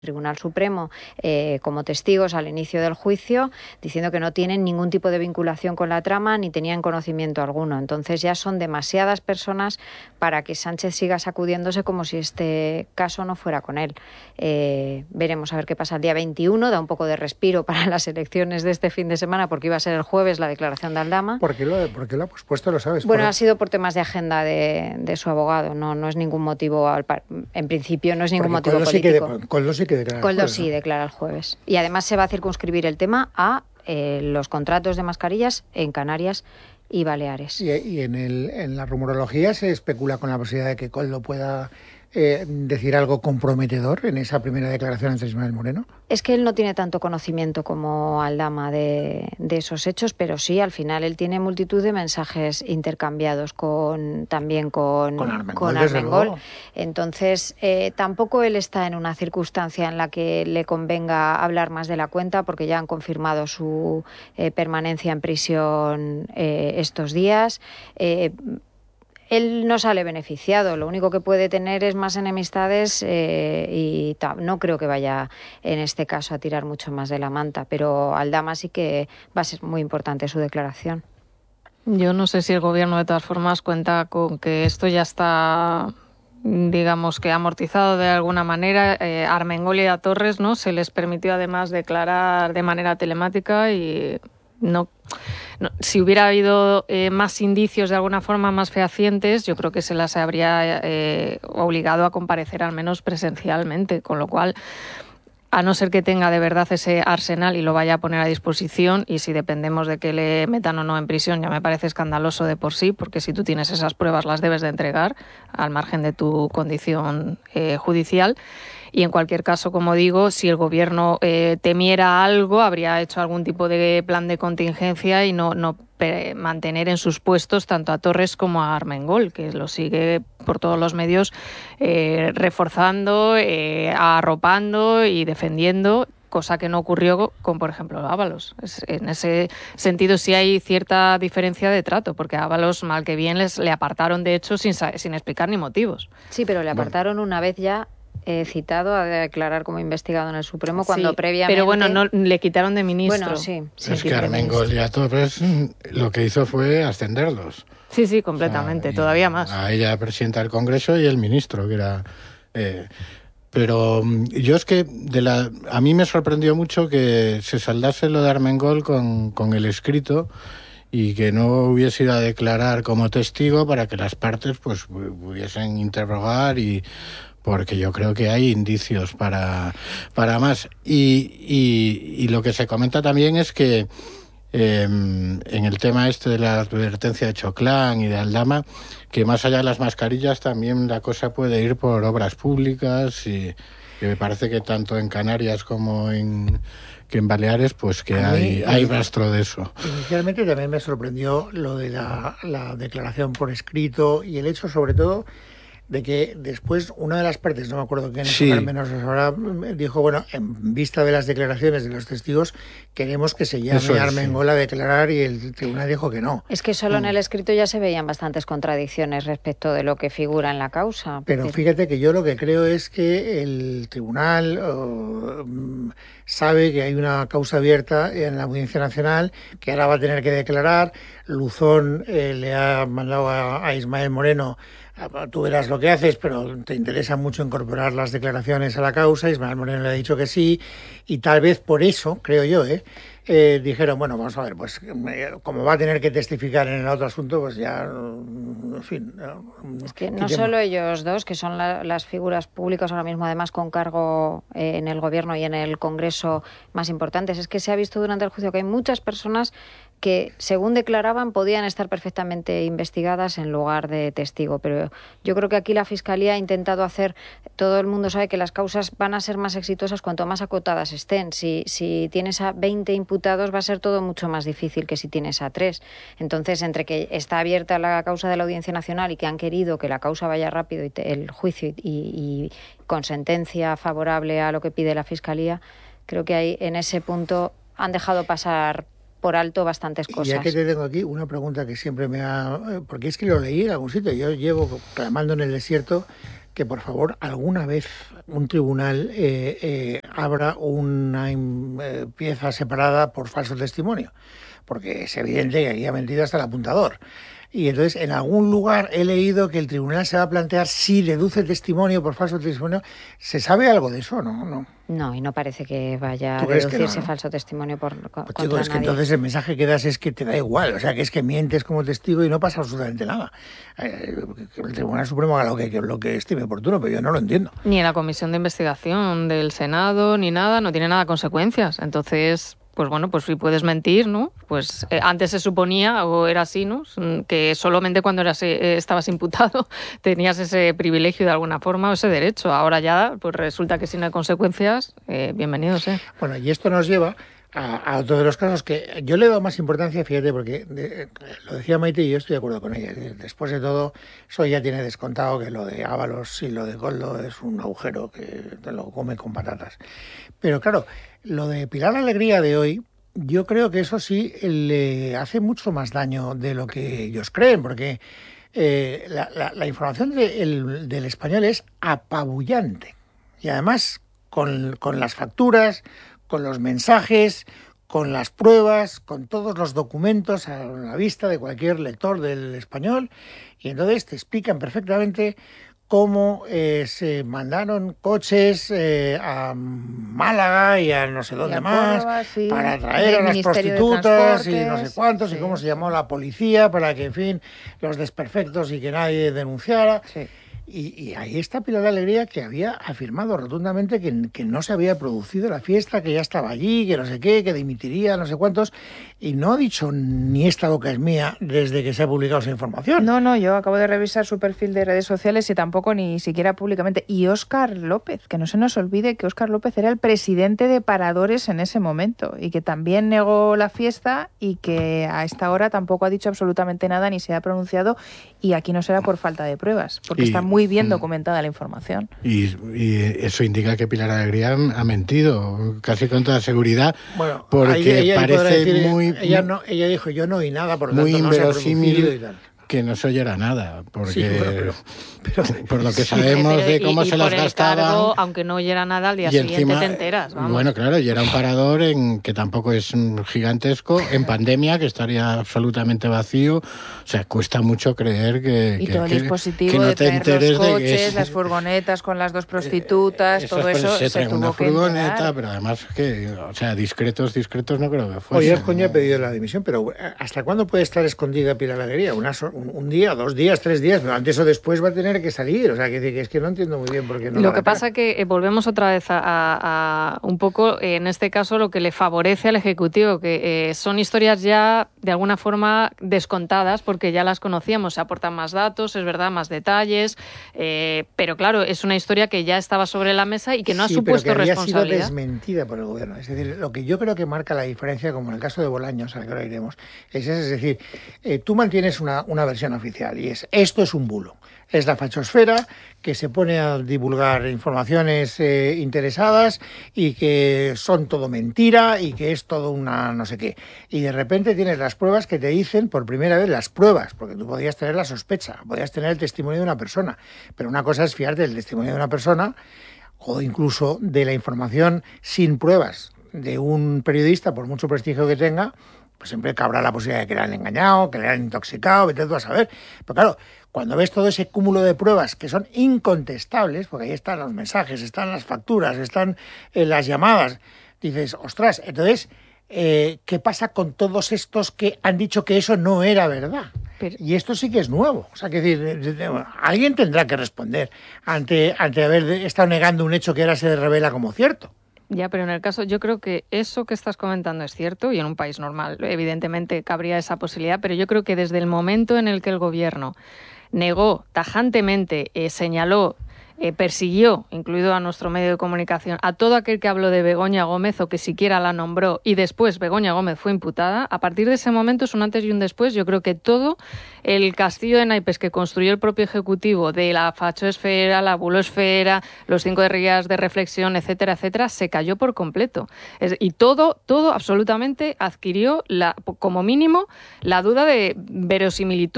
Tribunal Supremo como testigos al inicio del juicio, diciendo que no tienen ningún tipo de vinculación con la trama ni tenían conocimiento alguno. Entonces ya son demasiadas personas para que Sánchez siga sacudiéndose como si este caso no fuera con él. Veremos a ver qué pasa el día 21, da un poco de respiro para las elecciones de este fin de semana, porque iba a ser el jueves la declaración de Aldama. ¿Por qué lo ha pospuesto, lo sabes? Bueno, ha sido por temas de agenda de su abogado, no es ningún motivo, en principio no es ningún motivo político. Coldo sí que declara. Coldo sí declara el jueves. Y además se va a circunscribir el tema a los contratos de mascarillas en Canarias y Baleares. Y en la rumorología se especula con la posibilidad de que Coldo pueda decir algo comprometedor en esa primera declaración ante Ismael Moreno. Es que él no tiene tanto conocimiento como Aldama de esos hechos, pero sí, al final él tiene multitud de mensajes intercambiados también con Armengol. Entonces, tampoco él está en una circunstancia en la que le convenga hablar más de la cuenta, porque ya han confirmado su permanencia en prisión estos días. Él no sale beneficiado, lo único que puede tener es más enemistades y no creo que vaya en este caso a tirar mucho más de la manta, pero Aldama sí que va a ser muy importante su declaración. Yo no sé si el gobierno de todas formas cuenta con que esto ya está, digamos que amortizado de alguna manera. A Armengol y a Torres, ¿no?, se les permitió además declarar de manera telemática y no, si hubiera habido más indicios de alguna forma más fehacientes, yo creo que se las habría obligado a comparecer al menos presencialmente, con lo cual, a no ser que tenga de verdad ese arsenal y lo vaya a poner a disposición, y si dependemos de que le metan o no en prisión, ya me parece escandaloso de por sí, porque si tú tienes esas pruebas las debes de entregar al margen de tu condición judicial. Y en cualquier caso, como digo, si el gobierno temiera algo, habría hecho algún tipo de plan de contingencia y no mantener en sus puestos tanto a Torres como a Armengol, que lo sigue por todos los medios reforzando, arropando y defendiendo, cosa que no ocurrió con, por ejemplo, Ábalos. En ese sentido sí hay cierta diferencia de trato, porque a Ábalos, mal que bien, le apartaron, de hecho, sin explicar ni motivos. Sí, pero le apartaron una vez ya citado a declarar como investigado en el Supremo, cuando sí, previamente... Pero bueno, no le quitaron de ministro. Bueno, sí. Es que Armengol y a Torres lo que hizo fue ascenderlos. Sí, completamente, o sea, todavía más. A ella presidenta del Congreso y el ministro, que era... pero yo es que a mí me sorprendió mucho que se saldase lo de Armengol con el escrito y que no hubiese ido a declarar como testigo para que las partes pues pudiesen interrogar, y porque yo creo que hay indicios para más. Y lo que se comenta también es que en el tema este de la advertencia de Choclán y de Aldama, que más allá de las mascarillas también la cosa puede ir por obras públicas, y me parece que tanto en Canarias como en Baleares, pues que hay rastro de eso. Inicialmente también me sorprendió lo de la declaración por escrito y el hecho, sobre todo, de que después una de las partes, no me acuerdo quién, sí, menos ahora, dijo, bueno, en vista de las declaraciones de los testigos, queremos que se llame a Armengol a declarar, y el tribunal dijo que no. Es que solo en el escrito ya se veían bastantes contradicciones respecto de lo que figura en la causa. Pero fíjate que yo lo que creo es que el tribunal sabe que hay una causa abierta en la Audiencia Nacional, que ahora va a tener que declarar. Luzón le ha mandado a Ismael Moreno: tú verás lo que haces, pero te interesa mucho incorporar las declaraciones a la causa. Ismael Moreno le ha dicho que sí, y tal vez por eso, creo yo, dijeron, bueno, vamos a ver, pues como va a tener que testificar en el otro asunto, pues ya, en fin. Es que no solo ellos dos, que son las figuras públicas ahora mismo, además con cargo en el gobierno y en el Congreso más importantes, es que se ha visto durante el juicio que hay muchas personas que, según declaraban, podían estar perfectamente investigadas en lugar de testigo. Pero yo creo que aquí la Fiscalía ha intentado hacer... Todo el mundo sabe que las causas van a ser más exitosas cuanto más acotadas estén. Si tienes a 20 imputados va a ser todo mucho más difícil que si tienes a 3. Entonces, entre que está abierta la causa de la Audiencia Nacional y que han querido que la causa vaya rápido, y el juicio y con sentencia favorable a lo que pide la Fiscalía, creo que ahí, en ese punto, han dejado pasar por alto bastantes cosas. Y ya que te tengo aquí, una pregunta que siempre me ha... Porque es que lo leí en algún sitio. Yo llevo clamando en el desierto que por favor alguna vez un tribunal abra una pieza separada por falso testimonio, porque es evidente que aquí ha mentido hasta el apuntador. Y entonces en algún lugar he leído que el tribunal se va a plantear si deduce testimonio por falso testimonio. ¿Se sabe algo de eso? No, y no parece que vaya a deducirse falso testimonio contra nadie. Es que entonces el mensaje que das es que te da igual, o sea, que es que mientes como testigo y no pasa absolutamente nada. El Tribunal Supremo haga lo que estime oportuno, pero yo no lo entiendo. Ni en la comisión de investigación del Senado ni nada, no tiene nada de consecuencias. Entonces, pues bueno, pues si puedes mentir, ¿no? Pues antes se suponía, o era así, ¿no? Que solamente cuando estabas imputado tenías ese privilegio de alguna forma o ese derecho. Ahora ya, pues resulta que si no hay consecuencias, bienvenidos, ¿eh? Bueno, y esto nos lleva a otro de los casos que yo le he dado más importancia, fíjate, porque lo decía Maite y yo estoy de acuerdo con ella. Después de todo, eso ya tiene descontado que lo de Ábalos y lo de Koldo es un agujero que te lo come con patatas. Pero claro, lo de Pilar Alegría de hoy, yo creo que eso sí le hace mucho más daño de lo que ellos creen, porque la información del Español es apabullante. Y además, con las facturas, con los mensajes, con las pruebas, con todos los documentos a la vista de cualquier lector del Español, y entonces te explican perfectamente cómo se mandaron coches a Málaga y a no sé dónde más, para traer a las prostitutas y no sé cuántos, y cómo se llamó la policía para que, en fin, los desperfectos y que nadie denunciara. Sí. Y ahí está Pilar Alegría, que había afirmado rotundamente que no se había producido la fiesta, que ya estaba allí, que no sé qué, que dimitiría, no sé cuántos, y no ha dicho ni esta boca es mía desde que se ha publicado esa información. No, yo acabo de revisar su perfil de redes sociales y tampoco ni siquiera públicamente. Y Óscar López, que no se nos olvide que Óscar López era el presidente de Paradores en ese momento y que también negó la fiesta y que a esta hora tampoco ha dicho absolutamente nada ni se ha pronunciado, y aquí no será por falta de pruebas, porque está muy bien documentada la información. Y eso indica que Pilar Alegría ha mentido, casi con toda seguridad, bueno, porque ella parece decir, muy... Ella dijo, yo no oí nada, por lo muy tanto no se ha producido y tal. Que no se oyera nada, porque sí, pero por lo que sabemos de cómo se las gastaban... Aunque no oyera nada, al día siguiente encima, te enteras. Vamos. Bueno, claro, y era un parador que tampoco es gigantesco, en pandemia, que estaría absolutamente vacío. O sea, cuesta mucho creer que todo el dispositivo que no de te traer los coches, de las furgonetas con las dos prostitutas, todo eso se tuvo una que furgoneta, enterar. pero además o sea, discretos no creo que fuese. Hoy Azcoña ha pedido la dimisión, pero ¿hasta cuándo puede estar escondida Pilar Alegría? Un día, 2 días, 3 días, pero antes o después va a tener que salir. O sea, que es que no entiendo muy bien por qué no. Lo que pasa es que volvemos otra vez a un poco, en este caso, lo que le favorece al Ejecutivo, que son historias ya de alguna forma descontadas, porque ya las conocíamos, se aportan más datos, es verdad, más detalles, pero claro, es una historia que ya estaba sobre la mesa y que no ha supuesto pero que responsabilidad. había sido desmentida por el gobierno. Es decir, lo que yo creo que marca la diferencia, como en el caso de Bolaños, al que ahora iremos, es decir, tú mantienes una versión oficial y esto es un bulo. Es la fachosfera que se pone a divulgar informaciones interesadas y que son todo mentira y que es todo una no sé qué. Y de repente tienes las pruebas que te dicen por primera vez las pruebas, porque tú podías tener la sospecha, podías tener el testimonio de una persona, pero una cosa es fiarte del testimonio de una persona o incluso de la información sin pruebas de un periodista, por mucho prestigio que tenga, pues siempre cabrá la posibilidad de que le han engañado, que le han intoxicado, vete tú a saber. Pero claro, cuando ves todo ese cúmulo de pruebas que son incontestables, porque ahí están los mensajes, están las facturas, están las llamadas, dices, ostras, entonces, ¿qué pasa con todos estos que han dicho que eso no era verdad? Y esto sí que es nuevo. O sea, que decir, alguien tendrá que responder ante haber estado negando un hecho que ahora se revela como cierto. Ya, pero en el caso, yo creo que eso que estás comentando es cierto y en un país normal, evidentemente, cabría esa posibilidad, pero yo creo que desde el momento en el que el gobierno negó tajantemente, señaló, persiguió, incluido a nuestro medio de comunicación, a todo aquel que habló de Begoña Gómez o que siquiera la nombró y después Begoña Gómez fue imputada, a partir de ese momento es un antes y un después. Yo creo que todo el castillo de naipes que construyó el propio Ejecutivo de la fachosfera, la bulosfera, los 5 días de reflexión, etcétera, etcétera, se cayó por completo. Y todo absolutamente adquirió, como mínimo, la duda de verosimilitud.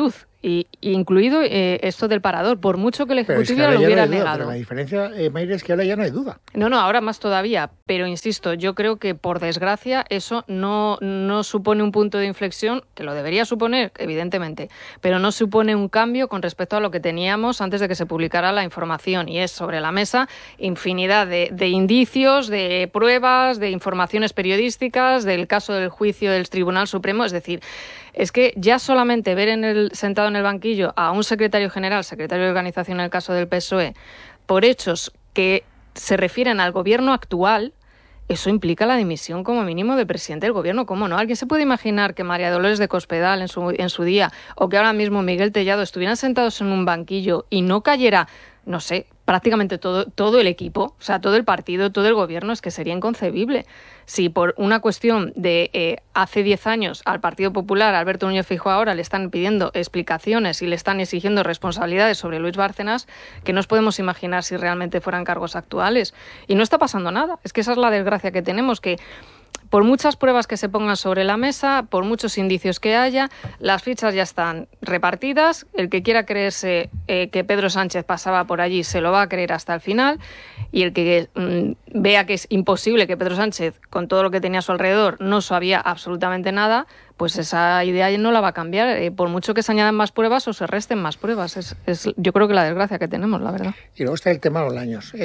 y incluido esto del parador, por mucho que el Ejecutivo lo hubiera negado. Pero la diferencia, Mayra, es que ahora ya no hay duda. No, ahora más todavía, pero insisto, yo creo que por desgracia eso no supone un punto de inflexión, que lo debería suponer, evidentemente, pero no supone un cambio con respecto a lo que teníamos antes de que se publicara la información, y es sobre la mesa infinidad de indicios, de pruebas, de informaciones periodísticas, del caso del juicio del Tribunal Supremo. Es decir, es que ya solamente ver sentado en el banquillo a un secretario general, secretario de organización en el caso del PSOE, por hechos que se refieren al gobierno actual, eso implica la dimisión como mínimo del presidente del gobierno. ¿Cómo no? ¿Alguien se puede imaginar que María Dolores de Cospedal en su día, o que ahora mismo Miguel Tellado estuvieran sentados en un banquillo y no cayera, no sé, prácticamente todo el equipo, o sea, todo el partido, todo el gobierno? Es que sería inconcebible. Si por una cuestión de hace 10 años al Partido Popular, a Alberto Núñez Feijóo, ahora le están pidiendo explicaciones y le están exigiendo responsabilidades sobre Luis Bárcenas, que nos podemos imaginar si realmente fueran cargos actuales. Y no está pasando nada. Es que esa es la desgracia que tenemos, que por muchas pruebas que se pongan sobre la mesa, por muchos indicios que haya, las fichas ya están repartidas. El que quiera creerse que Pedro Sánchez pasaba por allí se lo va a creer hasta el final, y el que vea que es imposible que Pedro Sánchez, con todo lo que tenía a su alrededor, no sabía absolutamente nada, pues esa idea no la va a cambiar, por mucho que se añadan más pruebas o se resten más pruebas. Es yo creo que la desgracia que tenemos, la verdad. Y luego está el tema Bolaños.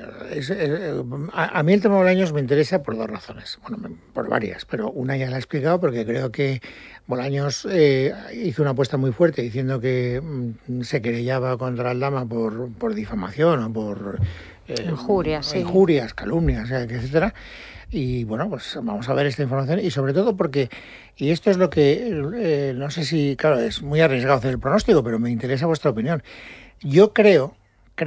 A mí el tema Bolaños me interesa por dos razones. Bueno, por varias, pero una ya la he explicado, porque creo que Bolaños hizo una apuesta muy fuerte diciendo que se querellaba contra Aldama por difamación o por injurias, calumnias, etcétera. Y bueno, pues vamos a ver esta información, y sobre todo porque, y esto es lo que, no sé si, claro, es muy arriesgado hacer el pronóstico, pero me interesa vuestra opinión. Yo creo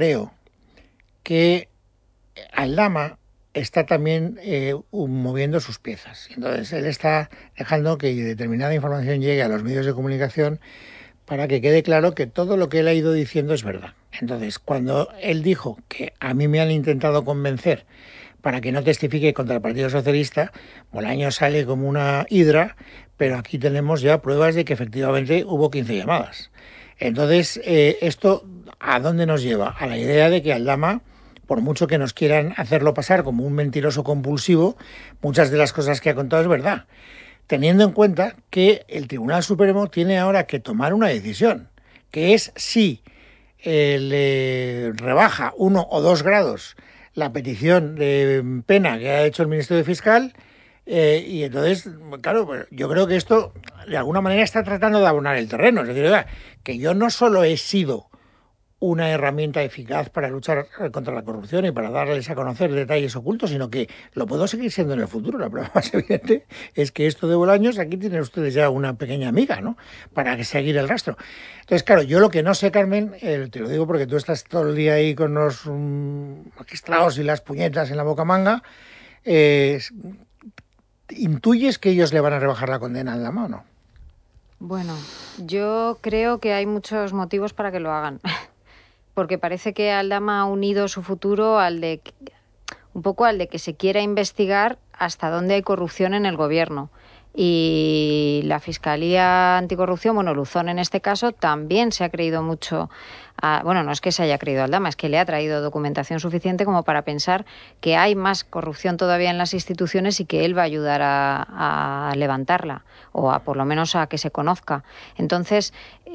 que Aldama está también moviendo sus piezas. Entonces, él está dejando que determinada información llegue a los medios de comunicación para que quede claro que todo lo que él ha ido diciendo es verdad. Entonces, cuando él dijo que a mí me han intentado convencer para que no testifique contra el Partido Socialista, Bolaños sale como una hidra, pero aquí tenemos ya pruebas de que efectivamente hubo 15 llamadas. Entonces, ¿esto a dónde nos lleva? A la idea de que Aldama, por mucho que nos quieran hacerlo pasar como un mentiroso compulsivo, muchas de las cosas que ha contado es verdad, teniendo en cuenta que el Tribunal Supremo tiene ahora que tomar una decisión, que es si le rebaja 1 o 2 grados la petición de pena que ha hecho el Ministerio Fiscal, y entonces, claro, pues yo creo que esto de alguna manera está tratando de abonar el terreno. Es decir, oiga, que yo no solo he sido una herramienta eficaz para luchar contra la corrupción y para darles a conocer detalles ocultos, sino que lo puedo seguir siendo en el futuro. La prueba más evidente es que esto de Bolaños, aquí tienen ustedes ya una pequeña amiga, ¿no?, para seguir el rastro. Entonces, claro, yo lo que no sé, Carmen, te lo digo porque tú estás todo el día ahí con los magistrados y las puñetas en la boca manga, ¿intuyes que ellos le van a rebajar la condena a Aldama o no? Bueno, yo creo que hay muchos motivos para que lo hagan. Porque parece que Aldama ha unido su futuro un poco al de que se quiera investigar hasta dónde hay corrupción en el gobierno. Y la Fiscalía Anticorrupción, bueno, Luzón en este caso, también se ha creído mucho. Bueno, no es que se haya creído Aldama, es que le ha traído documentación suficiente como para pensar que hay más corrupción todavía en las instituciones y que él va a ayudar a levantarla, o por lo menos a que se conozca. Entonces,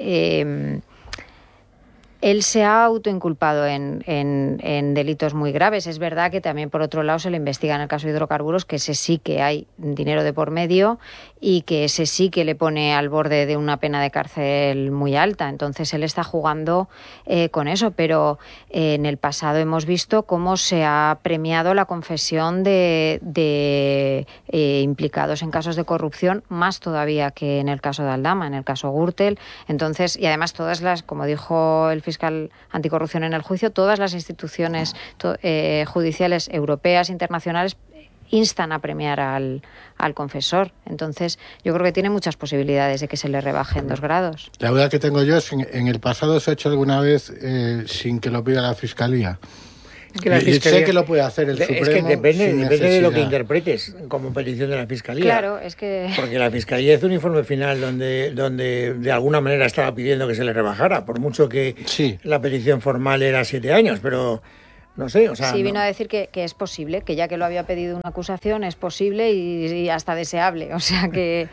él se ha autoinculpado en delitos muy graves. Es verdad que también, por otro lado, se le investiga en el caso de hidrocarburos, que ese sí que hay dinero de por medio y que ese sí que le pone al borde de una pena de cárcel muy alta. Entonces, él está jugando con eso. Pero en el pasado hemos visto cómo se ha premiado la confesión de implicados en casos de corrupción, más todavía que en el caso de Aldama, en el caso Gürtel. Entonces, y además todas las, como dijo el fiscal anticorrupción en el juicio, todas las instituciones judiciales europeas, internacionales, instan a premiar al confesor. Entonces, yo creo que tiene muchas posibilidades de que se le rebajen 2 grados. La duda que tengo yo es, ¿en el pasado se ha hecho alguna vez sin que lo pida la Fiscalía? Es que la Fiscalía, sé que lo puede hacer el Supremo. Es que depende de lo que interpretes como petición de la Fiscalía. Claro, es que... Porque la Fiscalía hizo un informe final donde de alguna manera estaba pidiendo que se le rebajara, por mucho que la petición formal era 7 años, pero... No sé, o sea... Sí, vino a decir que es posible, que ya que lo había pedido una acusación, es posible y hasta deseable. O sea que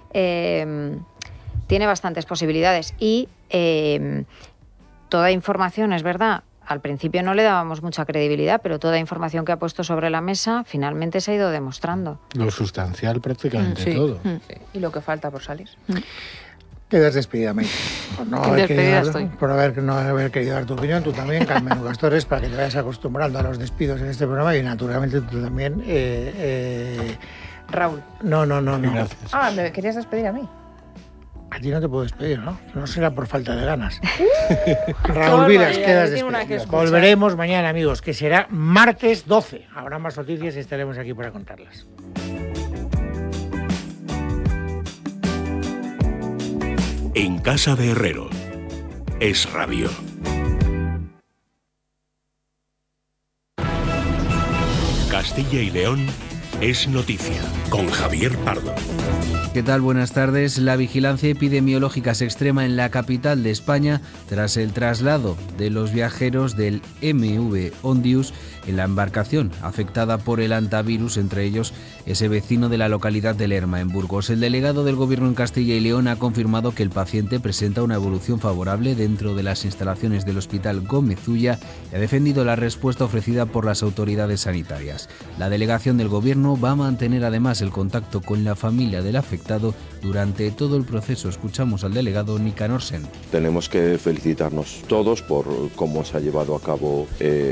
tiene bastantes posibilidades. Y toda información, es verdad, al principio no le dábamos mucha credibilidad, pero toda información que ha puesto sobre la mesa finalmente se ha ido demostrando. Lo sustancial prácticamente todo. Sí. Y lo que falta por salir. Quedas despedida, Maite. Por no haber querido dar tu opinión. Tú también, Carmen Gastores, para que te vayas acostumbrando a los despidos en este programa y naturalmente tú también. Raúl. No. Gracias. ¿me querías despedir a mí? A ti no te puedo despedir, ¿no? No será por falta de ganas. Raúl Vilas, quedas despedido. Volveremos mañana, amigos, que será martes 12. Habrá más noticias y estaremos aquí para contarlas. En casa de Herrero. Es radio. Castilla y León es noticia, con Javier Pardo. ¿Qué tal? Buenas tardes. La vigilancia epidemiológica se extrema en la capital de España tras el traslado de los viajeros del MV Ondius en la embarcación afectada por el hantavirus, entre ellos ese vecino de la localidad de Lerma, en Burgos. El delegado del Gobierno en Castilla y León ha confirmado que el paciente presenta una evolución favorable dentro de las instalaciones del Hospital Gómez Ulla y ha defendido la respuesta ofrecida por las autoridades sanitarias. La delegación del Gobierno va a mantener además el contacto con la familia del afectado durante todo el proceso. Escuchamos al delegado Nicanor Sen. Tenemos que felicitarnos todos por cómo se ha llevado a cabo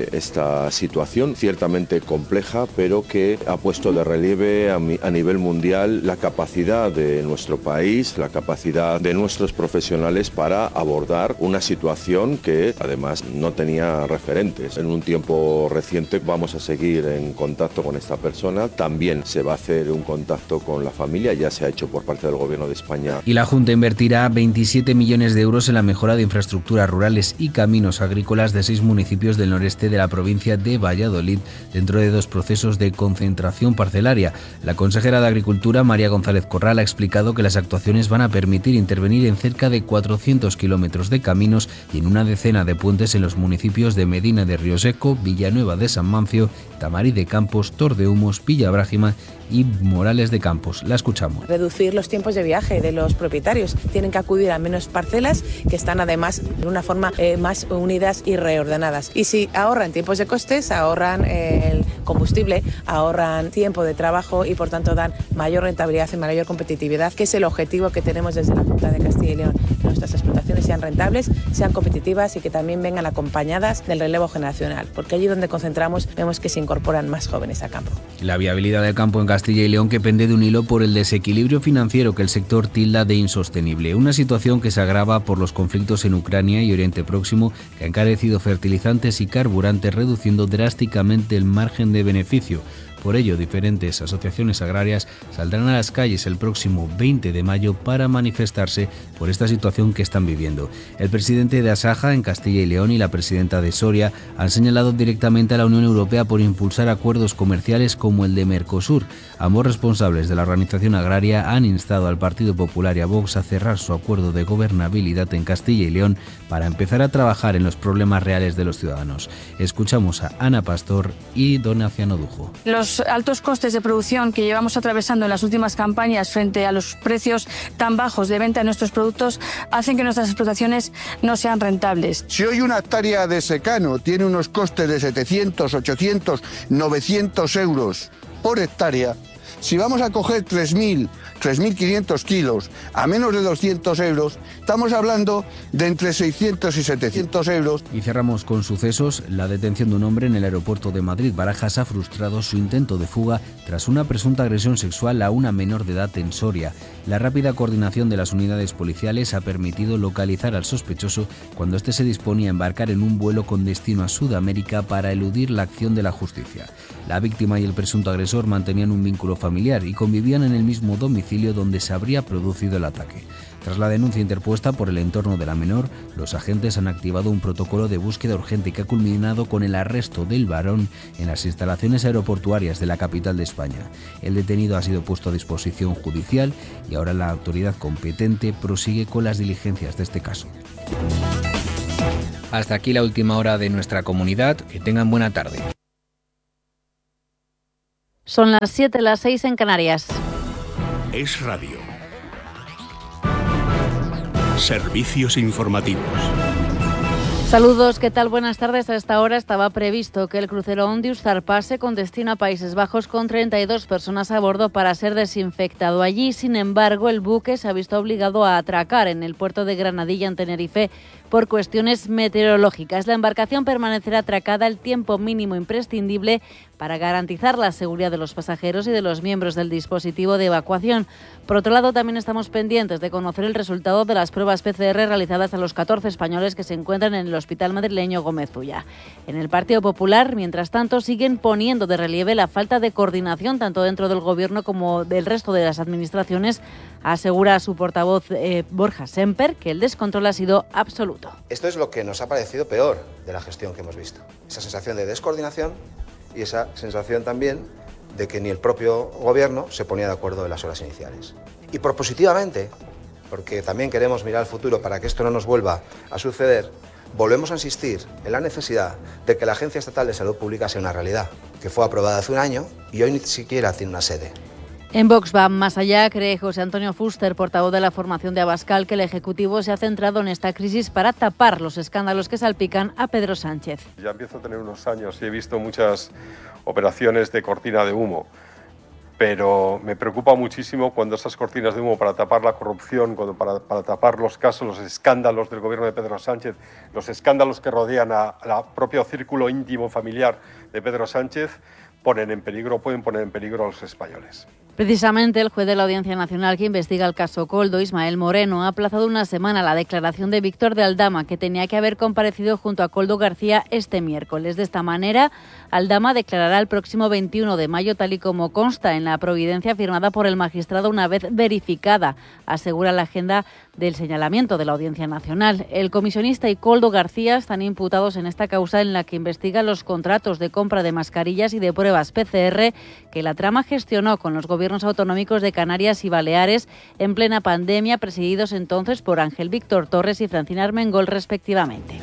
esta situación, ciertamente compleja, pero que ha puesto de relieve a nivel mundial la capacidad de nuestro país, la capacidad de nuestros profesionales para abordar una situación que además no tenía referentes. En un tiempo reciente vamos a seguir en contacto con esta persona. También se va a hacer un contacto con la familia, ya se ha hecho por parte del Gobierno de España. Y la Junta invertirá 27 millones de euros en la mejora de infraestructuras rurales y caminos agrícolas de 6 municipios del noreste de la provincia de Valladolid, dentro de 2 procesos de concentración parcelaria. La consejera de Agricultura, María González Corral, ha explicado que las actuaciones van a permitir intervenir en cerca de 400 kilómetros de caminos y en una decena de puentes en los municipios de Medina de Rioseco, Villanueva de San Mancio, Tamarí de Campos, Tordehumos, Villabrágima y Morales de Campos. La escuchamos. Reducir los tiempos de viaje de los propietarios. Tienen que acudir a menos parcelas que están además de una forma más unidas y reordenadas. Y si ahorran tiempos de costes, ahorran el combustible, ahorran tiempo de trabajo y por tanto dan mayor rentabilidad y mayor competitividad, que es el objetivo que tenemos desde la Junta de Castilla y León, que nuestras explotaciones sean rentables, sean competitivas y que también vengan acompañadas del relevo generacional, porque allí donde concentramos vemos que se incorporan más jóvenes a campo. La viabilidad del campo en Castilla y León que pende de un hilo por el desequilibrio financiero que el sector tilda de insostenible, una situación que se agrava por los conflictos en Ucrania y Oriente Próximo que han encarecido fertilizantes y carburantes, reduciendo drásticamente el margen de beneficio. Por ello, diferentes asociaciones agrarias saldrán a las calles el próximo 20 de mayo para manifestarse por esta situación que están viviendo. El presidente de Asaja en Castilla y León y la presidenta de Soria han señalado directamente a la Unión Europea por impulsar acuerdos comerciales como el de Mercosur. Ambos responsables de la organización agraria han instado al Partido Popular y a Vox a cerrar su acuerdo de gobernabilidad en Castilla y León para empezar a trabajar en los problemas reales de los ciudadanos. Escuchamos a Ana Pastor y Donaciano Dujo. Los altos costes de producción que llevamos atravesando en las últimas campañas frente a los precios tan bajos de venta de nuestros productos hacen que nuestras explotaciones no sean rentables. Si hoy una hectárea de secano tiene unos costes de 700, 800, 900 euros por hectárea, si vamos a coger 3.500 kilos a menos de 200 euros, estamos hablando de entre 600 y 700 euros. Y cerramos con sucesos. La detención de un hombre en el aeropuerto de Madrid-Barajas ha frustrado su intento de fuga tras una presunta agresión sexual a una menor de edad en Soria. La rápida coordinación de las unidades policiales ha permitido localizar al sospechoso cuando éste se disponía a embarcar en un vuelo con destino a Sudamérica para eludir la acción de la justicia. La víctima y el presunto agresor mantenían un vínculo familiar y convivían en el mismo domicilio donde se habría producido el ataque. Tras la denuncia interpuesta por el entorno de la menor, los agentes han activado un protocolo de búsqueda urgente que ha culminado con el arresto del varón en las instalaciones aeroportuarias de la capital de España. El detenido ha sido puesto a disposición judicial y ahora la autoridad competente prosigue con las diligencias de este caso. Hasta aquí la última hora de nuestra comunidad. Que tengan buena tarde. Son las 7, las 6 en Canarias. Es Radio. Servicios informativos. Saludos, ¿qué tal? Buenas tardes. A esta hora estaba previsto que el crucero Ondius zarpase con destino a Países Bajos con 32 personas a bordo para ser desinfectado allí. Sin embargo, el buque se ha visto obligado a atracar en el puerto de Granadilla, en Tenerife, por cuestiones meteorológicas. La embarcación permanecerá atracada el tiempo mínimo imprescindible para garantizar la seguridad de los pasajeros y de los miembros del dispositivo de evacuación. Por otro lado, también estamos pendientes de conocer el resultado de las pruebas PCR realizadas a los 14 españoles que se encuentran en el hospital madrileño Gómez Ulla. En el Partido Popular, mientras tanto, siguen poniendo de relieve la falta de coordinación tanto dentro del Gobierno como del resto de las administraciones. Asegura su portavoz Borja Semper que el descontrol ha sido absoluto. Esto es lo que nos ha parecido peor de la gestión que hemos visto. Esa sensación de descoordinación y esa sensación también de que ni el propio Gobierno se ponía de acuerdo en las horas iniciales. Y propositivamente, porque también queremos mirar al futuro para que esto no nos vuelva a suceder, volvemos a insistir en la necesidad de que la Agencia Estatal de Salud Pública sea una realidad, que fue aprobada hace un año y hoy ni siquiera tiene una sede. En Vox va más allá, cree José Antonio Fuster, portavoz de la formación de Abascal, que el Ejecutivo se ha centrado en esta crisis para tapar los escándalos que salpican a Pedro Sánchez. Ya empiezo a tener unos años y he visto muchas operaciones de cortina de humo, pero me preocupa muchísimo cuando esas cortinas de humo para tapar la corrupción, para tapar los casos, los escándalos del gobierno de Pedro Sánchez, los escándalos que rodean al propio círculo íntimo familiar de Pedro Sánchez, pueden poner en peligro a los españoles. Precisamente el juez de la Audiencia Nacional que investiga el caso Koldo, Ismael Moreno, ha aplazado una semana la declaración de Víctor de Aldama, que tenía que haber comparecido junto a Koldo García este miércoles. De esta manera, Aldama declarará el próximo 21 de mayo, tal y como consta en la providencia firmada por el magistrado una vez verificada, asegura la agenda del señalamiento de la Audiencia Nacional. El comisionista y Koldo García están imputados en esta causa en la que investiga los contratos de compra de mascarillas y de pruebas PCR que la trama gestionó con los gobiernos autonómicos de Canarias y Baleares en plena pandemia, presididos entonces por Ángel Víctor Torres y Francina Armengol, respectivamente.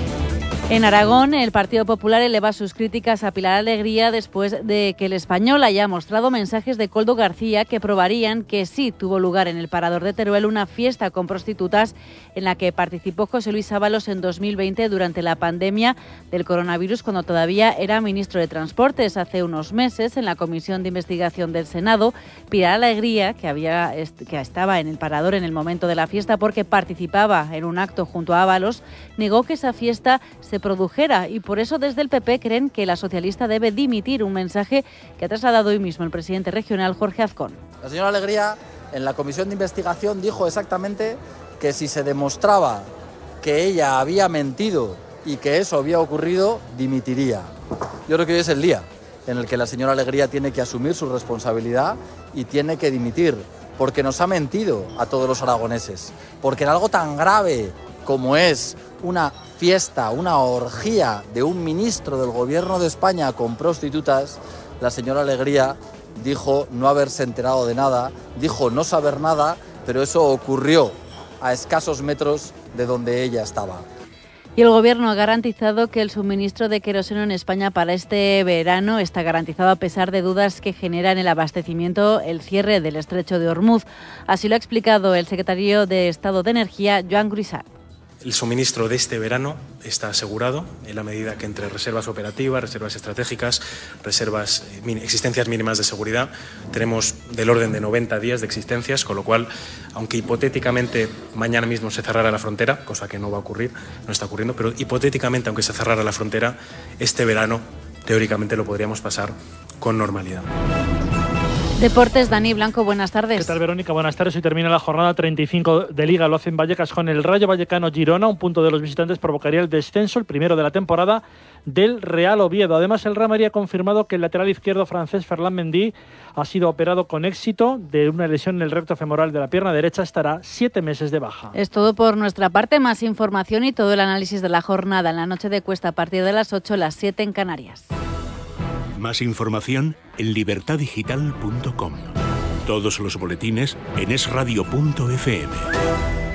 En Aragón, el Partido Popular eleva sus críticas a Pilar Alegría después de que el Español haya mostrado mensajes de Koldo García que probarían que sí tuvo lugar en el Parador de Teruel una fiesta con prostitutas en la que participó José Luis Ábalos en 2020 durante la pandemia del coronavirus, cuando todavía era ministro de Transportes. Hace unos meses, en la Comisión de Investigación del Senado, Pilar Alegría, que estaba en el Parador en el momento de la fiesta porque participaba en un acto junto a Ábalos, negó que esa fiesta se produjera y por eso desde el PP creen que la socialista debe dimitir, un mensaje que ha trasladado hoy mismo el presidente regional Jorge Azcón. La señora Alegría en la comisión de investigación dijo exactamente que si se demostraba que ella había mentido y que eso había ocurrido, dimitiría. Yo creo que hoy es el día en el que la señora Alegría tiene que asumir su responsabilidad y tiene que dimitir, porque nos ha mentido a todos los aragoneses, porque en algo tan grave como es una fiesta, una orgía de un ministro del gobierno de España con prostitutas, la señora Alegría dijo no haberse enterado de nada, dijo no saber nada, pero eso ocurrió a escasos metros de donde ella estaba. Y el Gobierno ha garantizado que el suministro de queroseno en España para este verano está garantizado a pesar de dudas que genera en el abastecimiento el cierre del estrecho de Hormuz. Así lo ha explicado el secretario de Estado de Energía, Joan Grisat. El suministro de este verano está asegurado en la medida que entre reservas operativas, reservas estratégicas, existencias mínimas de seguridad, tenemos del orden de 90 días de existencias, con lo cual, aunque hipotéticamente mañana mismo se cerrara la frontera, cosa que no va a ocurrir, no está ocurriendo, pero hipotéticamente, aunque se cerrara la frontera, este verano teóricamente lo podríamos pasar con normalidad. Deportes, Dani Blanco, buenas tardes. ¿Qué tal, Verónica? Buenas tardes. Hoy termina la jornada 35 de Liga. Lo hacen Vallecas con el Rayo Vallecano-Girona. Un punto de los visitantes provocaría el descenso, el primero de la temporada, del Real Oviedo. Además, el Real Madrid ha confirmado que el lateral izquierdo francés Ferland Mendy ha sido operado con éxito de una lesión en el recto femoral de la pierna derecha. Estará 7 meses de baja. Es todo por nuestra parte. Más información y todo el análisis de la jornada en la noche de Cuesta a partir de las 8, las 7 en Canarias. Más información en libertadigital.com. Todos los boletines en esradio.fm.